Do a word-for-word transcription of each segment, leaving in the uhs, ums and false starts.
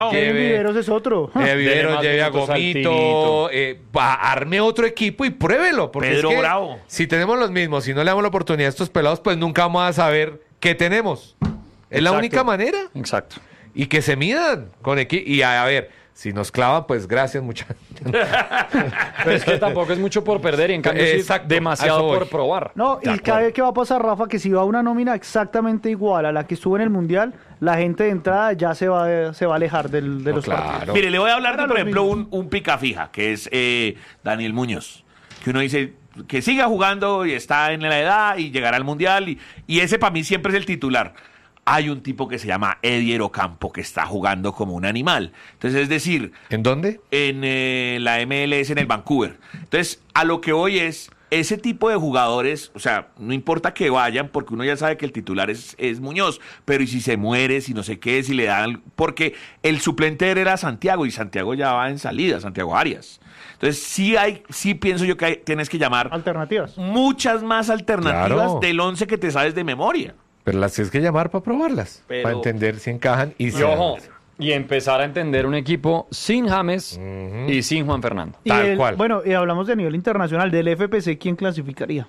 Kevin Viveros es otro. Eh, Viveros, Dele lleve a más minutos al Gomito, eh, va, arme otro equipo y pruébelo. Porque Pedro es que Bravo. si tenemos los mismos, si no le damos la oportunidad a estos pelados, pues nunca vamos a saber qué tenemos. Es la Exacto. única manera. Exacto. Y que se midan con equipo. Y a, a ver, si nos clavan, pues gracias, muchachos. Pero es que tampoco es mucho por perder y en cambio sí Exacto, a demasiado eso voy. por probar. No, De y cada acuerdo. vez que va a pasar, Rafa, que si va a una nómina exactamente igual a la que estuvo en el Mundial, la gente de entrada ya se va, se va a alejar del, de No, los claro. partidos. Mire, le voy a hablar de, Era por lo ejemplo, un, mismo. un pica fija, que es eh, Daniel Muñoz. Que uno dice que siga jugando y está en la edad y llegará al Mundial. Y, y ese para mí siempre es el titular. Hay un tipo que se llama Edier Ocampo que está jugando como un animal. Entonces, es decir, ¿En dónde? en eh, la M L S en el Vancouver. Entonces, a lo que hoy es ese tipo de jugadores, o sea, no importa que vayan, porque uno ya sabe que el titular es, es Muñoz, pero y si se muere, si no sé qué, si le dan, porque el suplente era Santiago y Santiago ya va en salida, Santiago Arias. Entonces, sí hay, sí pienso yo que hay- tienes que llamar Alternativas. muchas más alternativas Claro. del once que te sabes de memoria. Pero las tienes que llamar para probarlas. Pero- Para entender si encajan y si Y ojo, y empezar a entender un equipo sin James y sin Juan Fernando. Y Tal el- cual. Bueno, y hablamos de nivel internacional, del F P C, ¿quién clasificaría?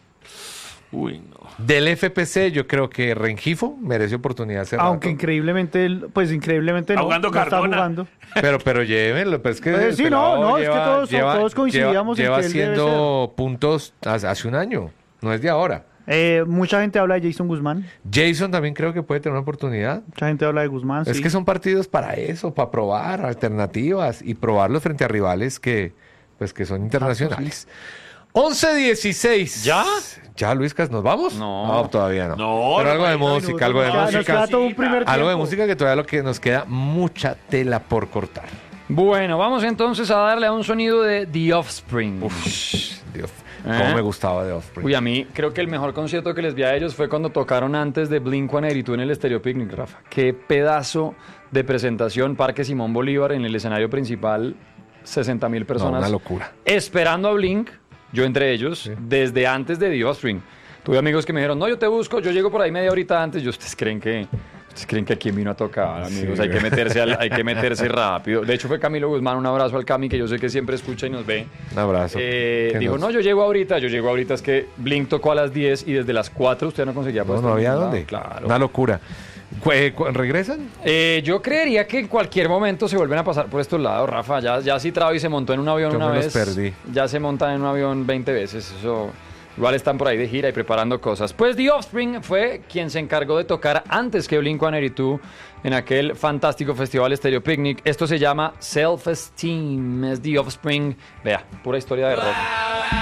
Uy, no. Del F P C, yo creo que Rengifo merece oportunidad hace Aunque rato. increíblemente, él- pues increíblemente no, Jugando no está Cardona. jugando. Pero, pero llévenlo, pues es que Pues el sí, no, pelado no, es que todos- todos coincidíamos en lleva, que él debe haciendo puntos hace, hace un año, no es de ahora. Eh, mucha gente habla de Jason Guzmán, Jason también creo que puede tener una oportunidad. mucha gente habla de Guzmán, Es sí. que son partidos para eso, para probar alternativas y probarlos frente a rivales que, pues, que son internacionales. once dieciséis. ¿Ya? ¿Ya, Luiscas, nos vamos? No. todavía no. No, Pero algo de no, música, algo de Ya, nos música. queda todo un primer Algo de tiempo. música que todavía lo que nos queda mucha tela por cortar. Bueno, vamos entonces a darle a un sonido de The Offspring. Dios, ¿Eh? cómo me gustaba de Offspring. Uy, a mí creo que el mejor concierto que les vi a ellos fue cuando tocaron antes de Blink ciento ochenta y dos en el Stereo Picnic, Rafa. Qué pedazo de presentación, Parque Simón Bolívar en el escenario principal, sesenta mil No, personas. una locura. Esperando a Blink, yo entre ellos, desde antes de The Offspring. Tuve amigos que me dijeron, no, yo te busco, yo llego por ahí media horita antes. Yo, ¿ustedes creen que, ustedes creen que quién vino a tocar, amigos? Sí. Hay que meterse al- hay que meterse rápido. De hecho, fue Camilo Guzmán, un abrazo al Cami, que yo sé que siempre escucha y nos ve. Un abrazo. Eh, Que dijo, nos- no, yo llego ahorita, yo llego ahorita, es que Blink tocó a las diez y desde las cuatro usted no conseguía No, puesto no en había ningún dónde. lado. Claro. Una locura. Cu- eh, cu- ¿Regresan? Eh, yo creería que en cualquier momento se vuelven a pasar por estos lados, Rafa. Ya, ya si Travis se montó en un avión Yo una me los vez. perdí. Ya se montan en un avión veinte veces. Eso. Igual están por ahí de gira y preparando cosas. Pues The Offspring fue quien se encargó de tocar antes que Blink ciento ochenta y dos en aquel fantástico festival Stereo Picnic. Esto se llama Self Esteem. Es The Offspring. Vea, pura historia de rock.